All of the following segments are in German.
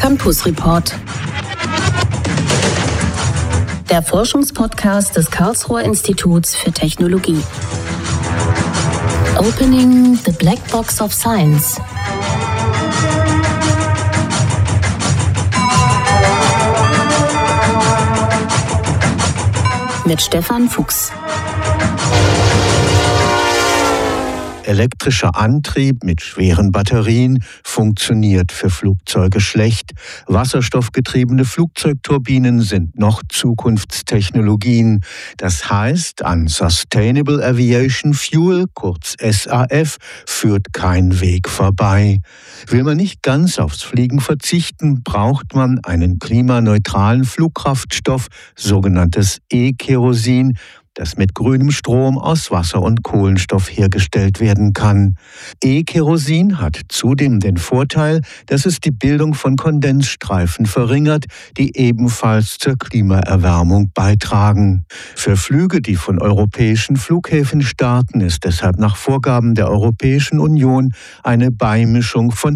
Campus Report. Der Forschungspodcast des Karlsruher Instituts für Technologie. Opening the Black Box of Science. Mit Stefan Fuchs. Elektrischer Antrieb mit schweren Batterien funktioniert für Flugzeuge schlecht. Wasserstoffgetriebene Flugzeugturbinen sind noch Zukunftstechnologien. Das heißt, an Sustainable Aviation Fuel, kurz SAF, führt kein Weg vorbei. Will man nicht ganz aufs Fliegen verzichten, braucht man einen klimaneutralen Flugkraftstoff, sogenanntes E-Kerosin, das mit grünem Strom aus Wasser und Kohlenstoff hergestellt werden kann. E-Kerosin hat zudem den Vorteil, dass es die Bildung von Kondensstreifen verringert, die ebenfalls zur Klimaerwärmung beitragen. Für Flüge, die von europäischen Flughäfen starten, ist deshalb nach Vorgaben der Europäischen Union eine Beimischung von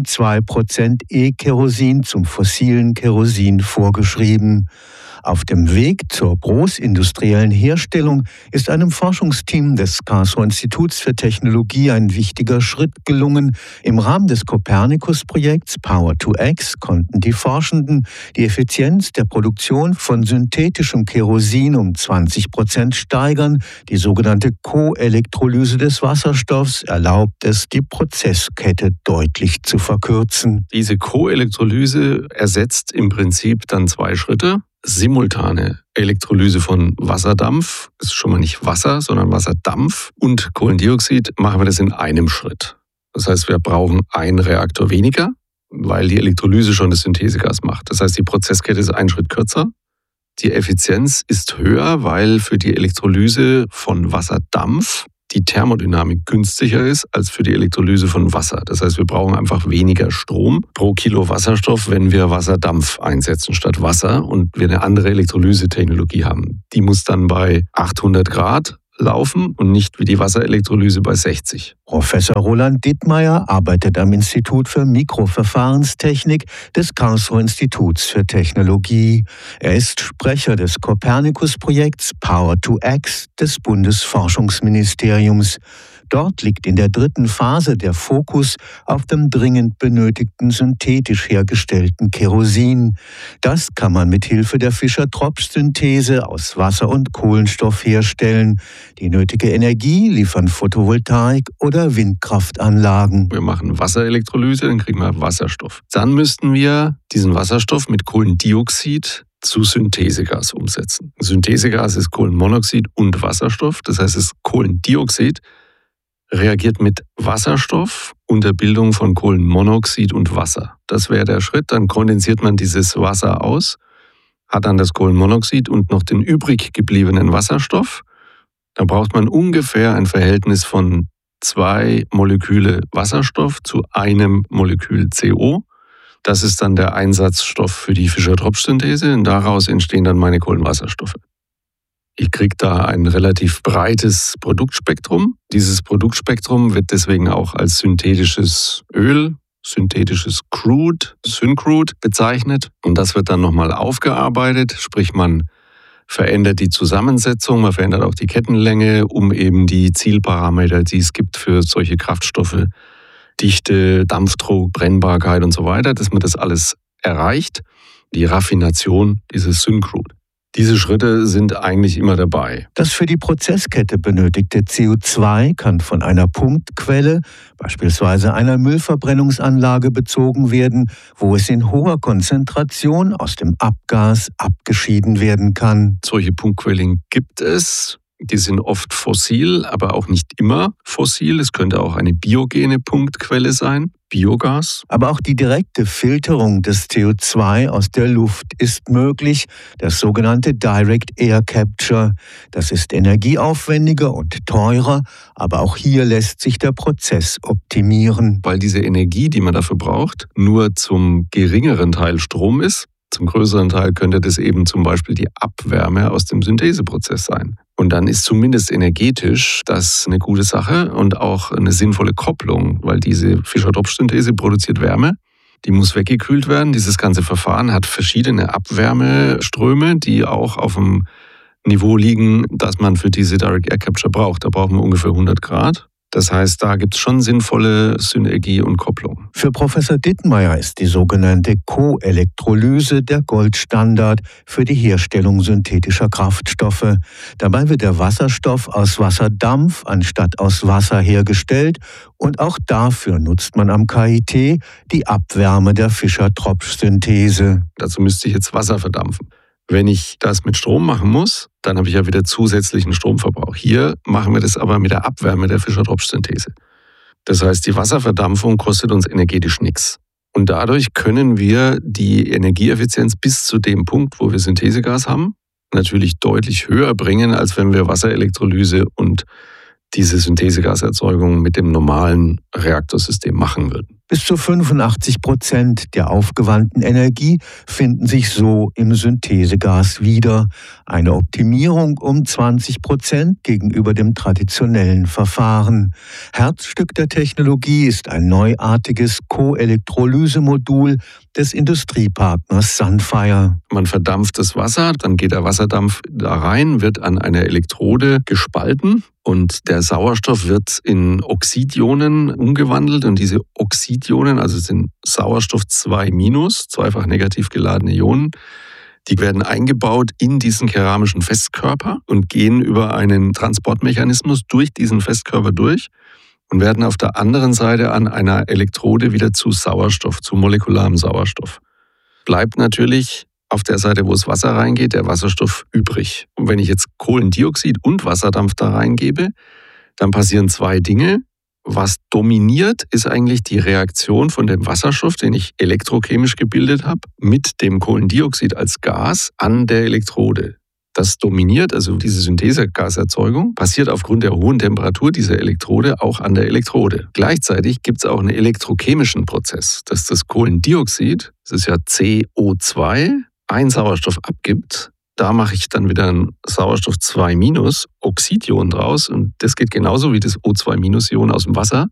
2% E-Kerosin zum fossilen Kerosin vorgeschrieben. Auf dem Weg zur großindustriellen Herstellung ist einem Forschungsteam des Karlsruher Instituts für Technologie ein wichtiger Schritt gelungen. Im Rahmen des Copernicus-Projekts Power-to-X konnten die Forschenden die Effizienz der Produktion von synthetischem Kerosin um 20% steigern. Die sogenannte Koelektrolyse des Wasserstoffs erlaubt es, die Prozesskette deutlich zu verkürzen. Diese Koelektrolyse ersetzt im Prinzip dann 2 Schritte. Simultane Elektrolyse von Wasserdampf, das ist schon mal nicht Wasser, sondern Wasserdampf und Kohlendioxid, machen wir das in einem Schritt. Das heißt, wir brauchen einen Reaktor weniger, weil die Elektrolyse schon das Synthesegas macht. Das heißt, die Prozesskette ist einen Schritt kürzer. Die Effizienz ist höher, weil für die Elektrolyse von Wasserdampf die Thermodynamik günstiger ist als für die Elektrolyse von Wasser. Das heißt, wir brauchen einfach weniger Strom pro Kilo Wasserstoff, wenn wir Wasserdampf einsetzen statt Wasser und wir eine andere Elektrolysetechnologie haben. Die muss dann bei 800 Grad laufen und nicht wie die Wasserelektrolyse bei 60. Professor Roland Dittmeier arbeitet am Institut für Mikroverfahrenstechnik des Karlsruher Instituts für Technologie. Er ist Sprecher des Copernicus-Projekts Power-to-X des Bundesforschungsministeriums. Dort liegt in der 3. Phase der Fokus auf dem dringend benötigten synthetisch hergestellten Kerosin. Das kann man mit Hilfe der Fischer-Tropsch-Synthese aus Wasser und Kohlenstoff herstellen. Die nötige Energie liefern Photovoltaik- oder Windkraftanlagen. Wir machen Wasserelektrolyse, dann kriegen wir Wasserstoff. Dann müssten wir diesen Wasserstoff mit Kohlendioxid zu Synthesegas umsetzen. Synthesegas ist Kohlenmonoxid und Wasserstoff. Das heißt, das Kohlendioxid reagiert mit Wasserstoff unter Bildung von Kohlenmonoxid und Wasser. Das wäre der Schritt. Dann kondensiert man dieses Wasser aus, hat dann das Kohlenmonoxid und noch den übrig gebliebenen Wasserstoff. Da braucht man ungefähr ein Verhältnis von 2 Moleküle Wasserstoff zu einem Molekül CO. Das ist dann der Einsatzstoff für die Fischer-Tropsch-Synthese und daraus entstehen dann meine Kohlenwasserstoffe. Ich kriege da ein relativ breites Produktspektrum. Dieses Produktspektrum wird deswegen auch als synthetisches Öl, synthetisches Crude, Syncrude bezeichnet. Und das wird dann nochmal aufgearbeitet, sprich man verändert die Zusammensetzung, man verändert auch die Kettenlänge, um eben die Zielparameter, die es gibt für solche Kraftstoffe, Dichte, Dampfdruck, Brennbarkeit und so weiter, dass man das alles erreicht. Die Raffination dieses Syncrude. Diese Schritte sind eigentlich immer dabei. Das für die Prozesskette benötigte CO2 kann von einer Punktquelle, beispielsweise einer Müllverbrennungsanlage, bezogen werden, wo es in hoher Konzentration aus dem Abgas abgeschieden werden kann. Solche Punktquellen gibt es. Die sind oft fossil, aber auch nicht immer fossil. Es könnte auch eine biogene Punktquelle sein, Biogas. Aber auch die direkte Filterung des CO2 aus der Luft ist möglich, das sogenannte Direct Air Capture. Das ist energieaufwendiger und teurer, aber auch hier lässt sich der Prozess optimieren. Weil diese Energie, die man dafür braucht, nur zum geringeren Teil Strom ist. Zum größeren Teil könnte das eben zum Beispiel die Abwärme aus dem Syntheseprozess sein. Und dann ist zumindest energetisch das eine gute Sache und auch eine sinnvolle Kopplung, weil diese Fischer-Tropsch-Synthese produziert Wärme. Die muss weggekühlt werden. Dieses ganze Verfahren hat verschiedene Abwärmeströme, die auch auf dem Niveau liegen, das man für diese Direct Air Capture braucht. Da brauchen wir ungefähr 100 Grad. Das heißt, da gibt es schon sinnvolle Synergie und Kopplung. Für Professor Dittenmeier ist die sogenannte Koelektrolyse der Goldstandard für die Herstellung synthetischer Kraftstoffe. Dabei wird der Wasserstoff aus Wasserdampf anstatt aus Wasser hergestellt und auch dafür nutzt man am KIT die Abwärme der Fischer-Tropsch-Synthese. Dazu müsste ich jetzt Wasser verdampfen. Wenn ich das mit Strom machen muss, dann habe ich ja wieder zusätzlichen Stromverbrauch. Hier machen wir das aber mit der Abwärme der Fischer-Tropsch-Synthese. Das heißt, die Wasserverdampfung kostet uns energetisch nichts. Und dadurch können wir die Energieeffizienz bis zu dem Punkt, wo wir Synthesegas haben, natürlich deutlich höher bringen, als wenn wir Wasserelektrolyse und diese Synthesegaserzeugung mit dem normalen Reaktorsystem machen würden. Bis zu 85% der aufgewandten Energie finden sich so im Synthesegas wieder. Eine Optimierung um 20% gegenüber dem traditionellen Verfahren. Herzstück der Technologie ist ein neuartiges Koelektrolysemodul des Industriepartners Sunfire. Man verdampft das Wasser, dann geht der Wasserdampf da rein, wird an einer Elektrode gespalten und der Sauerstoff wird in Oxidionen umgewandelt und diese Oxidionen, also sind Sauerstoff 2-, zweifach negativ geladene Ionen, die werden eingebaut in diesen keramischen Festkörper und gehen über einen Transportmechanismus durch diesen Festkörper durch und werden auf der anderen Seite an einer Elektrode wieder zu Sauerstoff, zu molekularem Sauerstoff. Bleibt natürlich auf der Seite, wo das Wasser reingeht, der Wasserstoff übrig. Und wenn ich jetzt Kohlendioxid und Wasserdampf da reingebe, dann passieren zwei Dinge. Was dominiert, ist eigentlich die Reaktion von dem Wasserstoff, den ich elektrochemisch gebildet habe, mit dem Kohlendioxid als Gas an der Elektrode. Das dominiert, also diese Synthesegaserzeugung, passiert aufgrund der hohen Temperatur dieser Elektrode auch an der Elektrode. Gleichzeitig gibt es auch einen elektrochemischen Prozess, dass das Kohlendioxid, das ist ja CO2, ein Sauerstoff abgibt. Da mache ich dann wieder ein Sauerstoff 2-, Oxidion draus und das geht genauso wie das O2-Ion aus dem Wasser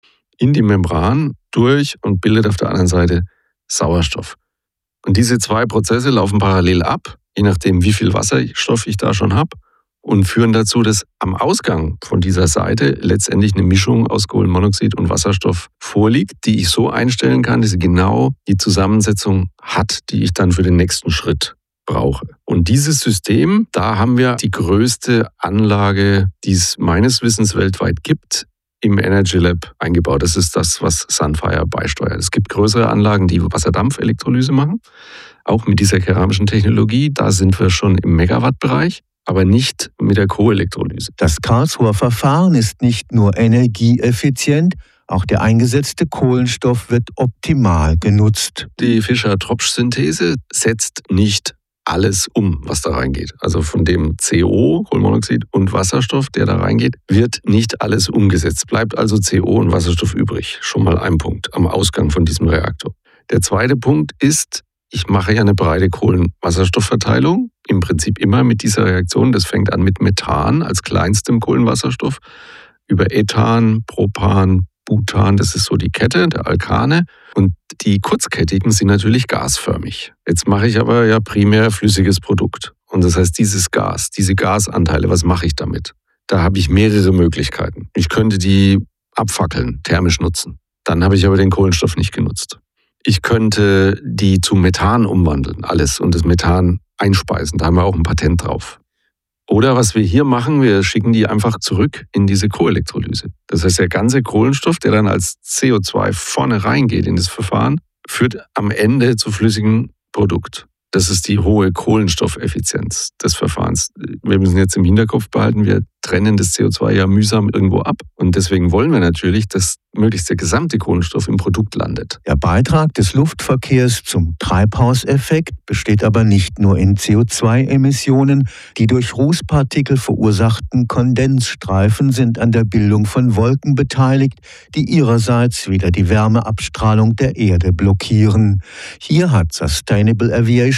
in die Membran durch und bildet auf der anderen Seite Sauerstoff. Und diese zwei Prozesse laufen parallel ab, je nachdem wie viel Wasserstoff ich da schon habe und führen dazu, dass am Ausgang von dieser Seite letztendlich eine Mischung aus Kohlenmonoxid und Wasserstoff vorliegt, die ich so einstellen kann, dass sie genau die Zusammensetzung hat, die ich dann für den nächsten Schritt brauche. Und dieses System, da haben wir die größte Anlage, die es meines Wissens weltweit gibt, im Energy Lab eingebaut. Das ist das, was Sunfire beisteuert. Es gibt größere Anlagen, die Wasserdampfelektrolyse machen, auch mit dieser keramischen Technologie. Da sind wir schon im Megawatt-Bereich, aber nicht mit der Koelektrolyse. Das Karlsruher Verfahren ist nicht nur energieeffizient, auch der eingesetzte Kohlenstoff wird optimal genutzt. Die Fischer-Tropsch-Synthese setzt nicht alles um, was da reingeht. Also von dem CO, Kohlenmonoxid und Wasserstoff, der da reingeht, wird nicht alles umgesetzt. Bleibt also CO und Wasserstoff übrig. Schon mal ein Punkt am Ausgang von diesem Reaktor. Der zweite Punkt ist, ich mache ja eine breite Kohlenwasserstoffverteilung, im Prinzip immer mit dieser Reaktion. Das fängt an mit Methan als kleinstem Kohlenwasserstoff, über Ethan, Propan, Butan, das ist so die Kette der Alkane. Und die kurzkettigen sind natürlich gasförmig. Jetzt mache ich aber ja primär flüssiges Produkt. Und das heißt, dieses Gas, diese Gasanteile, was mache ich damit? Da habe ich mehrere Möglichkeiten. Ich könnte die abfackeln, thermisch nutzen. Dann habe ich aber den Kohlenstoff nicht genutzt. Ich könnte die zu Methan umwandeln, alles, und das Methan einspeisen. Da haben wir auch ein Patent drauf. Oder was wir hier machen, wir schicken die einfach zurück in diese Koelektrolyse. Das heißt, der ganze Kohlenstoff, der dann als CO2 vorne reingeht in das Verfahren, führt am Ende zu flüssigem Produkt. Das ist die hohe Kohlenstoffeffizienz des Verfahrens. Wir müssen jetzt im Hinterkopf behalten, wir trennen das CO2 ja mühsam irgendwo ab. Und deswegen wollen wir natürlich, dass möglichst der gesamte Kohlenstoff im Produkt landet. Der Beitrag des Luftverkehrs zum Treibhauseffekt besteht aber nicht nur in CO2-Emissionen. Die durch Rußpartikel verursachten Kondensstreifen sind an der Bildung von Wolken beteiligt, die ihrerseits wieder die Wärmeabstrahlung der Erde blockieren. Hier hat Sustainable Aviation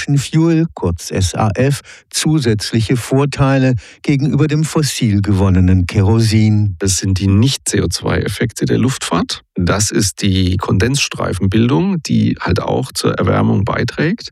Aviation Fuel, kurz SAF, zusätzliche Vorteile gegenüber dem fossil gewonnenen Kerosin. Das sind die Nicht-CO2-Effekte der Luftfahrt. Das ist die Kondensstreifenbildung, die halt auch zur Erwärmung beiträgt,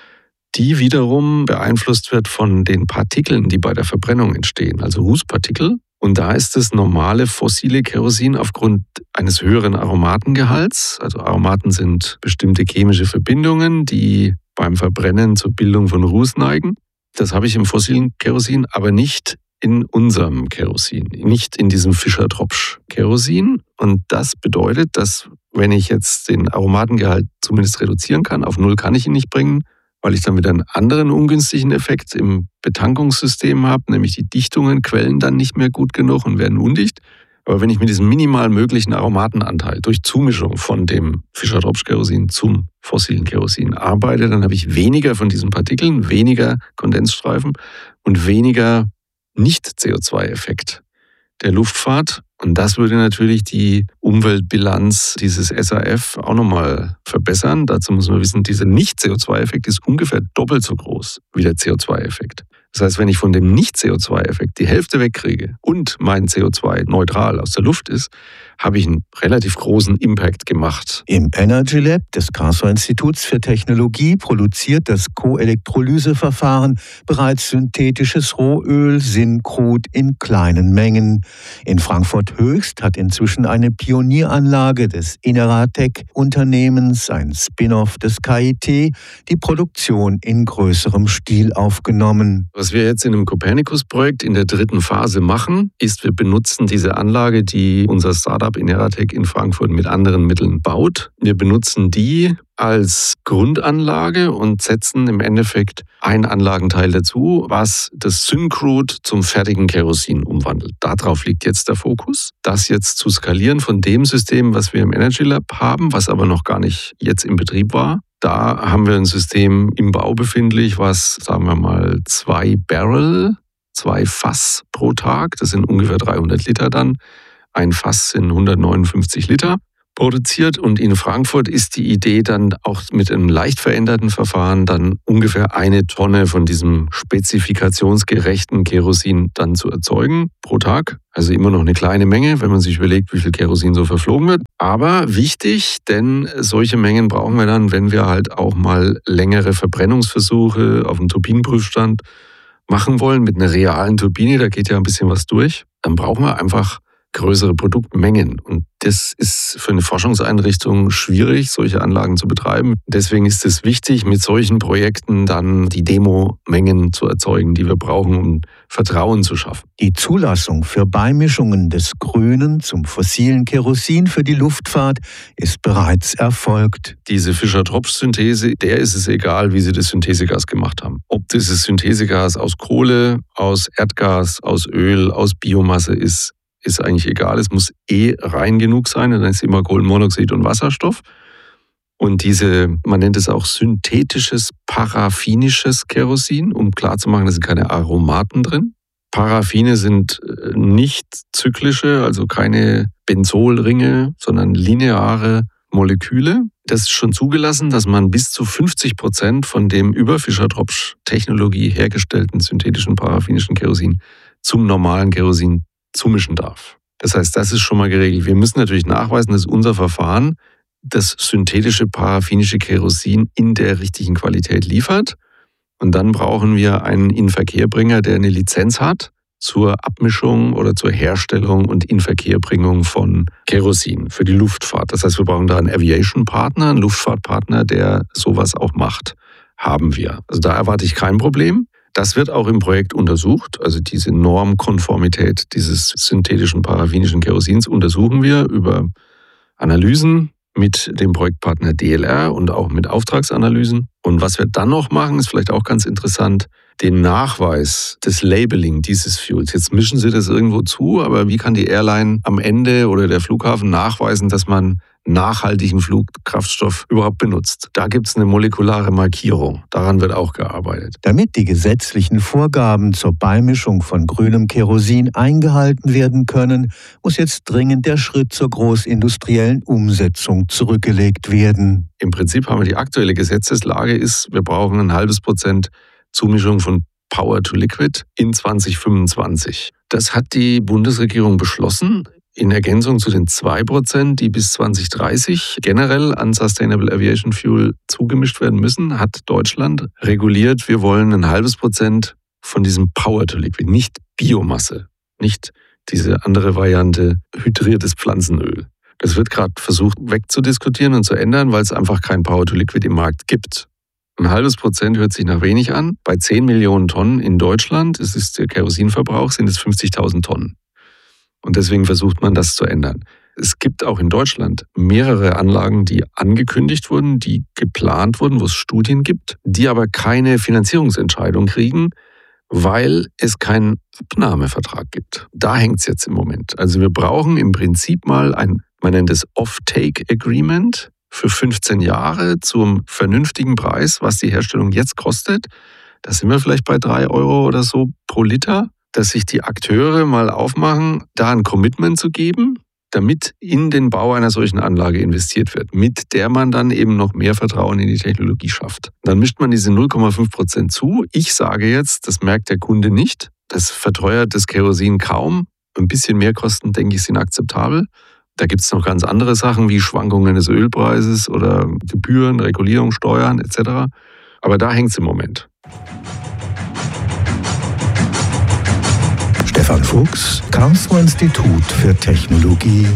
die wiederum beeinflusst wird von den Partikeln, die bei der Verbrennung entstehen, also Rußpartikel. Und da ist das normale fossile Kerosin aufgrund eines höheren Aromatengehalts. Also Aromaten sind bestimmte chemische Verbindungen, die beim Verbrennen zur Bildung von Ruß neigen. Das habe ich im fossilen Kerosin, aber nicht in unserem Kerosin, nicht in diesem Fischer-Tropsch-Kerosin. Und das bedeutet, dass wenn ich jetzt den Aromatengehalt zumindest reduzieren kann, auf 0 kann ich ihn nicht bringen, weil ich dann wieder einen anderen ungünstigen Effekt im Betankungssystem habe, nämlich die Dichtungen quellen dann nicht mehr gut genug und werden undicht. Aber wenn ich mit diesem minimal möglichen Aromatenanteil durch Zumischung von dem Fischer-Tropsch-Kerosin zum fossilen Kerosin arbeite, dann habe ich weniger von diesen Partikeln, weniger Kondensstreifen und weniger Nicht-CO2-Effekt der Luftfahrt. Und das würde natürlich die Umweltbilanz dieses SAF auch nochmal verbessern. Dazu muss man wissen, dieser Nicht-CO2-Effekt ist ungefähr doppelt so groß wie der CO2-Effekt. Das heißt, wenn ich von dem Nicht-CO2-Effekt die Hälfte wegkriege und mein CO2 neutral aus der Luft ist, habe ich einen relativ großen Impact gemacht. Im Energy Lab des Karlsruher Instituts für Technologie produziert das Koelektrolyseverfahren bereits synthetisches Rohöl, Synkrut in kleinen Mengen. In Frankfurt Höchst hat inzwischen eine Pionieranlage des Ineratec-Unternehmens, ein Spin-off des KIT, die Produktion in größerem Stil aufgenommen. Was wir jetzt in dem Copernicus-Projekt in der 3. Phase machen, ist, wir benutzen diese Anlage, die unser Startup Ineratec in Frankfurt mit anderen Mitteln baut. Wir benutzen die als Grundanlage und setzen im Endeffekt ein Anlagenteil dazu, was das Synkrut zum fertigen Kerosin umwandelt. Darauf liegt jetzt der Fokus. Das jetzt zu skalieren von dem System, was wir im Energy Lab haben, was aber noch gar nicht jetzt im Betrieb war. Da haben wir ein System im Bau befindlich, was, sagen wir mal, 2 Fass pro Tag, das sind ungefähr 300 Liter dann. Ein Fass sind 159 Liter produziert. Und in Frankfurt ist die Idee dann auch mit einem leicht veränderten Verfahren dann ungefähr 1 Tonne von diesem spezifikationsgerechten Kerosin dann zu erzeugen pro Tag. Also immer noch eine kleine Menge, wenn man sich überlegt, wie viel Kerosin so verflogen wird. Aber wichtig, denn solche Mengen brauchen wir dann, wenn wir halt auch mal längere Verbrennungsversuche auf dem Turbinenprüfstand machen wollen mit einer realen Turbine. Da geht ja ein bisschen was durch. Dann brauchen wir einfach größere Produktmengen. Und das ist für eine Forschungseinrichtung schwierig, solche Anlagen zu betreiben. Deswegen ist es wichtig, mit solchen Projekten dann die Demomengen zu erzeugen, die wir brauchen, um Vertrauen zu schaffen. Die Zulassung für Beimischungen des Grünen zum fossilen Kerosin für die Luftfahrt ist bereits erfolgt. Diese Fischer-Tropsch-Synthese, der ist es egal, wie sie das Synthesegas gemacht haben. Ob dieses Synthesegas aus Kohle, aus Erdgas, aus Öl, aus Biomasse ist eigentlich egal. Es muss rein genug sein, dann ist immer Kohlenmonoxid und Wasserstoff. Und man nennt es auch synthetisches paraffinisches Kerosin, um klarzumachen, da sind keine Aromaten drin. Paraffine sind nicht zyklische, also keine Benzolringe, sondern lineare Moleküle. Das ist schon zugelassen, dass man bis zu 50% von dem über Fischer-Tropsch-Technologie hergestellten synthetischen paraffinischen Kerosin zum normalen Kerosin zumischen darf. Das heißt, das ist schon mal geregelt. Wir müssen natürlich nachweisen, dass unser Verfahren das synthetische paraffinische Kerosin in der richtigen Qualität liefert. Und dann brauchen wir einen Inverkehrbringer, der eine Lizenz hat zur Abmischung oder zur Herstellung und Inverkehrbringung von Kerosin für die Luftfahrt. Das heißt, wir brauchen da einen Aviation-Partner, einen Luftfahrtpartner, der sowas auch macht. Haben wir. Also da erwarte ich kein Problem. Das wird auch im Projekt untersucht, also diese Normkonformität dieses synthetischen paraffinischen Kerosins untersuchen wir über Analysen mit dem Projektpartner DLR und auch mit Auftragsanalysen. Und was wir dann noch machen, ist vielleicht auch ganz interessant, den Nachweis des Labeling dieses Fuels. Jetzt mischen Sie das irgendwo zu, aber wie kann die Airline am Ende oder der Flughafen nachweisen, dass man nachhaltigen Flugkraftstoff überhaupt benutzt. Da gibt es eine molekulare Markierung. Daran wird auch gearbeitet. Damit die gesetzlichen Vorgaben zur Beimischung von grünem Kerosin eingehalten werden können, muss jetzt dringend der Schritt zur großindustriellen Umsetzung zurückgelegt werden. Im Prinzip haben wir die aktuelle Gesetzeslage ist, wir brauchen 0,5% Zumischung von Power to Liquid in 2025. Das hat die Bundesregierung beschlossen, in Ergänzung zu den 2%, die bis 2030 generell an Sustainable Aviation Fuel zugemischt werden müssen, hat Deutschland reguliert, wir wollen 0,5% von diesem Power to Liquid, nicht Biomasse, nicht diese andere Variante hydriertes Pflanzenöl. Das wird gerade versucht wegzudiskutieren und zu ändern, weil es einfach kein Power to Liquid im Markt gibt. 0,5% hört sich nach wenig an. Bei 10 Millionen Tonnen in Deutschland, das ist der Kerosinverbrauch, sind es 50.000 Tonnen. Und deswegen versucht man, das zu ändern. Es gibt auch in Deutschland mehrere Anlagen, die angekündigt wurden, die geplant wurden, wo es Studien gibt, die aber keine Finanzierungsentscheidung kriegen, weil es keinen Abnahmevertrag gibt. Da hängt es jetzt im Moment. Also wir brauchen im Prinzip mal man nennt es Off-Take-Agreement, für 15 Jahre zum vernünftigen Preis, was die Herstellung jetzt kostet. Da sind wir vielleicht bei 3 € oder so pro Liter, dass sich die Akteure mal aufmachen, da ein Commitment zu geben, damit in den Bau einer solchen Anlage investiert wird, mit der man dann eben noch mehr Vertrauen in die Technologie schafft. Dann mischt man diese 0,5% zu. Ich sage jetzt, das merkt der Kunde nicht. Das verteuert das Kerosin kaum. Ein bisschen Mehrkosten, denke ich, sind akzeptabel. Da gibt es noch ganz andere Sachen wie Schwankungen des Ölpreises oder Gebühren, Regulierung, Steuern etc. Aber da hängt es im Moment. Stefan Fuchs, Karlsruher Institut für Technologie